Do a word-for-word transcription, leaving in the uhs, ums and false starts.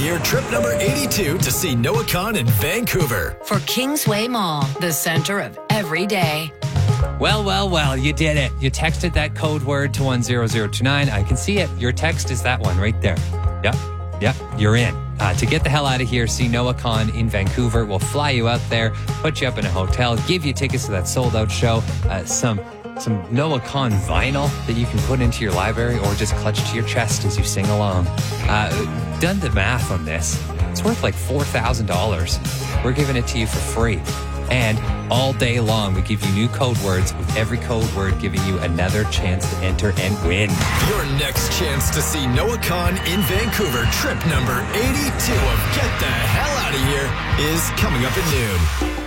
Year trip number eighty-two to see Noah Kahan in Vancouver. For Kingsway Mall, the center of every day. Well, well, well, you did it. You texted that code word to one zero zero two nine. I can see it. Your text is that one right there. Yep, yep, you're in. Uh, to get the hell out of here, see Noah Kahan in Vancouver. We'll fly you out there, put you up in a hotel, give you tickets to that sold-out show, uh, some some Noah Kahan vinyl that you can put into your library or just clutch to your chest as you sing along. Uh, done the math on this. It's worth like four thousand dollars. We're giving it to you for free. And all day long, we give you new code words, with every code word giving you another chance to enter and win. Your next chance to see Noah Kahan in Vancouver, trip number eighty-two of Get the Hell Out of Here, is coming up at noon.